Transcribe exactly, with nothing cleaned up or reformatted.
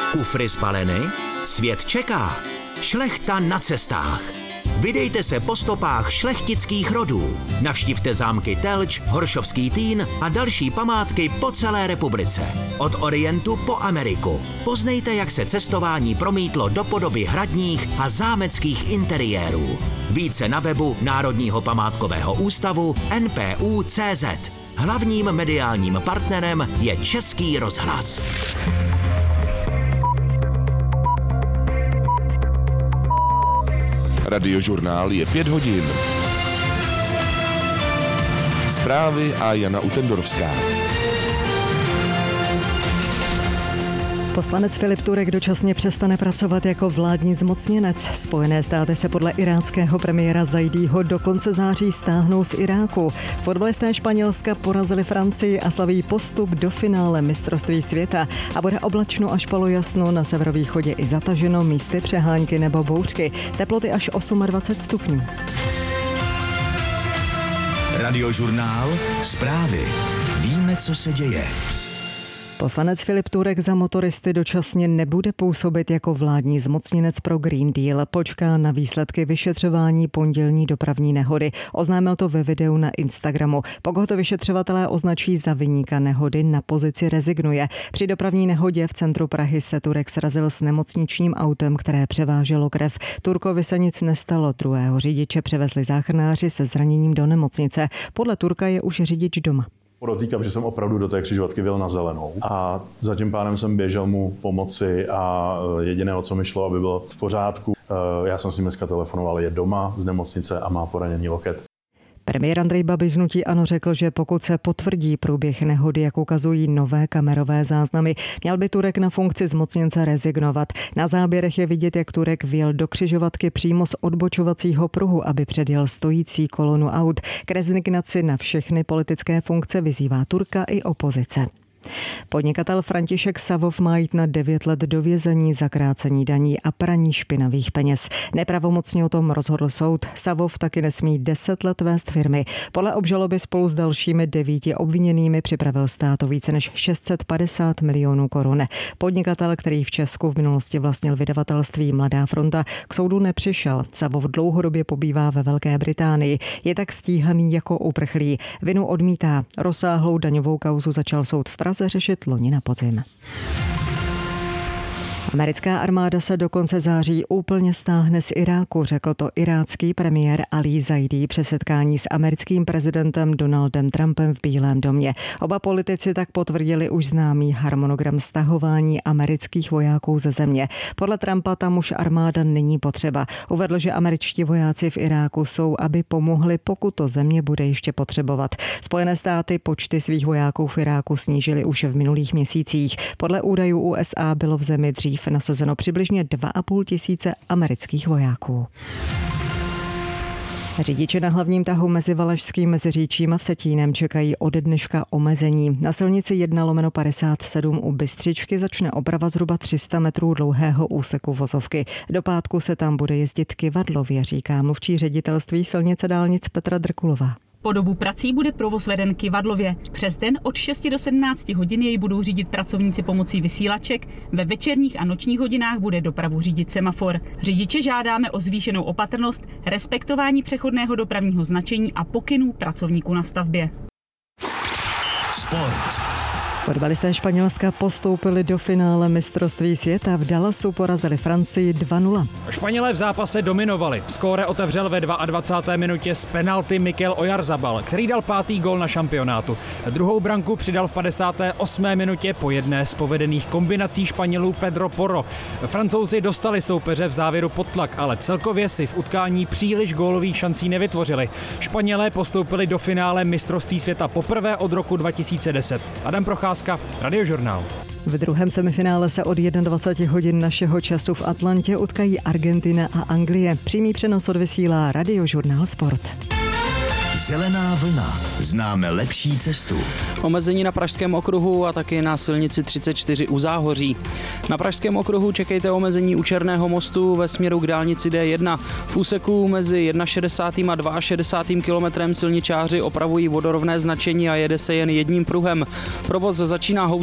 Kufry spaleny? Svět čeká. Šlechta na cestách. Vydejte se po stopách šlechtických rodů. Navštivte zámky Telč, Horšovský Týn a další památky po celé republice. Od Orientu po Ameriku. Poznejte, jak se cestování promítlo do podoby hradních a zámeckých interiérů. Více na webu Národního památkového ústavu N P U tečka cé zet. Hlavním mediálním partnerem je Český rozhlas. Radiožurnál je pět hodin. Zprávy a Jana Utendorovská. Poslanec Filip Turek dočasně přestane pracovat jako vládní zmocněnec. Spojené státy se podle iráckého premiéra Zaidího do konce září stáhnou z Iráku. Fotbalisté Španělska porazili Francii a slaví postup do finále mistrovství světa. A bude oblačno až polojasno, na severovýchodě i zataženo, místy přehánky nebo bouřky. Teploty až dvacet osm stupňů. Radiožurnál, zprávy. Víme, co se děje. Poslanec Filip Turek za motoristy dočasně nebude působit jako vládní zmocněnec pro Green Deal. Počká na výsledky vyšetřování pondělní dopravní nehody. Oznámil to ve videu na Instagramu. Pokud to vyšetřovatelé označí za viníka nehody, na pozici rezignuje. Při dopravní nehodě v centru Prahy se Turek srazil s nemocničním autem, které převáželo krev. Turkovi se nic nestalo. Druhého řidiče převezli záchranáři se zraněním do nemocnice. Podle Turka je už řidič doma. Podotýkám, že jsem opravdu do té křižovatky vyjel na zelenou a za tím pánem jsem běžel mu pomoci a jediné, o co mi šlo, aby bylo v pořádku. Já jsem si dneska telefonoval, je doma z nemocnice a má poraněný loket. Premiér Andrej Babiš z hnutí ANO řekl, že pokud se potvrdí průběh nehody, jak ukazují nové kamerové záznamy, měl by Turek na funkci zmocněnce rezignovat. Na záběrech je vidět, jak Turek vjel do křižovatky přímo z odbočovacího pruhu, aby předjel stojící kolonu aut. K rezignaci na všechny politické funkce vyzývá Turka i opozice. Podnikatel František Savov má jít na devět let do vězení za krácení daní a praní špinavých peněz. Nepravomocně o tom rozhodl soud. Savov taky nesmí deset let vést firmy. Podle obžaloby spolu s dalšími devíti obviněnými připravil státu více než šest set padesát milionů korun. Podnikatel, který v Česku v minulosti vlastnil vydavatelství Mladá fronta, k soudu nepřišel. Savov dlouhodobě pobývá ve Velké Británii. Je tak stíhaný jako uprchlý. Vinu odmítá. Rozsáhlou daňovou kauzu začal soud v Praze řešit loni na podzim. Americká armáda se do konce září úplně stáhne z Iráku, řekl to irácký premiér Ali Zaidi při setkání s americkým prezidentem Donaldem Trumpem v Bílém domě. Oba politici tak potvrdili už známý harmonogram stahování amerických vojáků ze země. Podle Trumpa tam už armáda není potřeba. Uvedl, že američtí vojáci v Iráku jsou, aby pomohli, pokud to země bude ještě potřebovat. Spojené státy počty svých vojáků v Iráku snížily už v minulých měsících. Podle údajů U S A bylo v zemi dřív nasazeno přibližně dva a půl tisíce amerických vojáků. Řidiče na hlavním tahu mezi Valašským Meziříčím a Vsetínem čekají ode dneška omezení. Na silnici jedna lomeno padesát sedm u Bystřičky začne oprava zhruba tři sta metrů dlouhého úseku vozovky. Do pátku se tam bude jezdit kyvadlově, říká mluvčí ředitelství silnice dálnic Petra Drkulová. Po dobu prací bude provoz veden kyvadlově. Přes den od šesti do sedmnácti hodin jej budou řídit pracovníci pomocí vysílaček. Ve večerních a nočních hodinách bude dopravu řídit semafor. Řidiče žádáme o zvýšenou opatrnost, respektování přechodného dopravního značení a pokynů pracovníků na stavbě. Sport. Fotbalisté Španělska postoupili do finále mistrovství světa. V Dallasu porazili Francii dva nula. Španělé v zápase dominovali. Skóre otevřel ve dvacáté druhé minutě z penalty Mikel Oyarzabal, který dal pátý gól na šampionátu. Druhou branku přidal v padesáté osmé minutě po jedné z povedených kombinací Španělů Pedro Porro. Francouzi dostali soupeře v závěru pod tlak, ale celkově si v utkání příliš gólových šancí nevytvořili. Španělé postoupili do finále mistrovství světa poprvé od roku dva tisíce deset. Adam Procházka, Radiožurnál. V druhém semifinále se od dvacet jedna hodin našeho času v Atlantě utkají Argentina a Anglie. Přímý přenos odvysílá Radiožurnál Sport. Zelená vlna. Známe lepší cestu. Omezení na Pražském okruhu a taky na silnici třicet čtyři u Záhoří. Na Pražském okruhu čekejte omezení u Černého mostu ve směru k dálnici D jedna. V úseku mezi šedesátým prvním a šedesátým druhým kilometrem silničáři opravují vodorovné značení a jede se jen jedním pruhem. Provoz začíná houstou